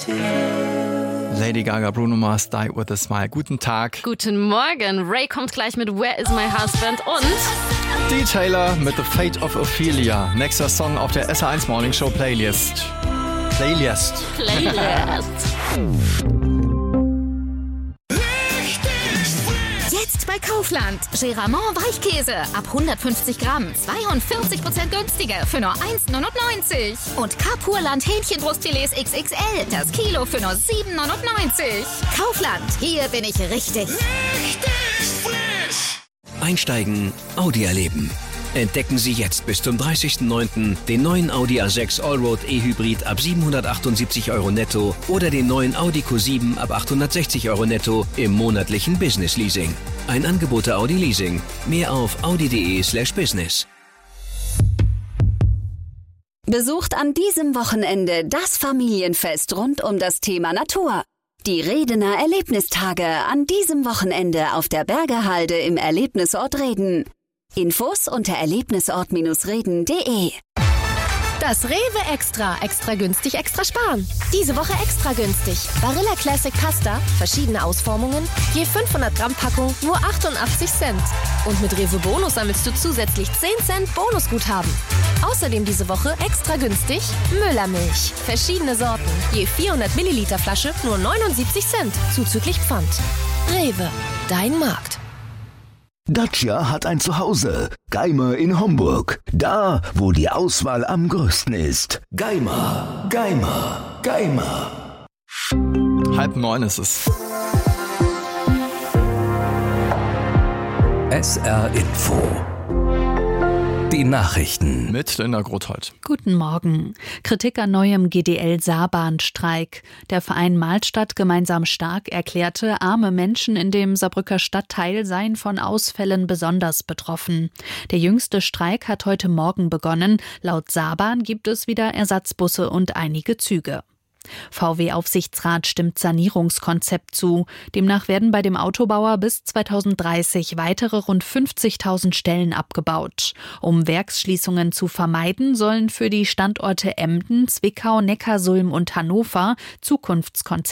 Lady Gaga, Bruno Mars, Die With A Smile. Guten Tag. Guten Morgen. Ray kommt gleich mit Where Is My Husband und Dee Taylor mit The Fate of Ophelia. Nächster Song auf der SR1 Morning Show Playlist. Jetzt bei Kaufland. Geramont Weichkäse ab 150 Gramm. 42% günstiger für nur 1,99. Und Kapurland Hähnchenbrustfilets XXL. Das Kilo für nur 7,99. Kaufland. Hier bin ich richtig. Einsteigen, Audi erleben. Entdecken Sie jetzt bis zum 30.09. den neuen Audi A6 Allroad E-Hybrid ab 778 € netto oder den neuen Audi Q7 ab 860 € netto im monatlichen Business Leasing. Ein Angebot der Audi Leasing. Mehr auf audi.de/business. Besucht an diesem Wochenende das Familienfest rund um das Thema Natur. Die Redener Erlebnistage an diesem Wochenende auf der Bergerhalde im Erlebnisort Reden. Infos unter erlebnisort-reden.de. Das Rewe Extra. Extra günstig, extra sparen. Diese Woche extra günstig. Barilla Classic Pasta, verschiedene Ausformungen, je 500 Gramm Packung, nur 88 Cent. Und mit Rewe Bonus sammelst du zusätzlich 10 Cent Bonusguthaben. Außerdem diese Woche extra günstig Müllermilch. Verschiedene Sorten, je 400 Milliliter Flasche, nur 79 Cent, zuzüglich Pfand. Rewe, dein Markt. Dacia hat ein Zuhause. Geimer in Homburg. Da, wo die Auswahl am größten ist. Geimer, Geimer, Geimer. 8:30 ist es. SR Info. Die Nachrichten. Mit Linda Grothold. Guten Morgen. Kritik an neuem GDL-Saarbahnstreik. Der Verein Mahlstadt gemeinsam stark erklärte, arme Menschen in dem Saarbrücker Stadtteil seien von Ausfällen besonders betroffen. Der jüngste Streik hat heute Morgen begonnen. Laut Saarbahn gibt es wieder Ersatzbusse und einige Züge. VW-Aufsichtsrat stimmt Sanierungskonzept zu. Demnach werden bei dem Autobauer bis 2030 weitere rund 50.000 Stellen abgebaut. Um Werksschließungen zu vermeiden, sollen für die Standorte Emden, Zwickau, Neckarsulm und Hannover Zukunftskonzepte